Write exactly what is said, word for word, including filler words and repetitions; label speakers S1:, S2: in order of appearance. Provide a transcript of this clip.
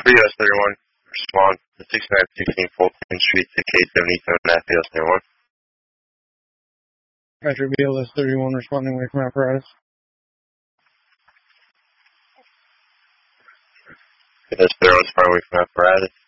S1: B S thirty-one, respond to sixty-nine sixteen Fulton Street to K seventy-seven F B S thirty-one.
S2: Roger, B L S thirty-one responding away from apparatus.
S1: B L S thirty-one responding away from apparatus.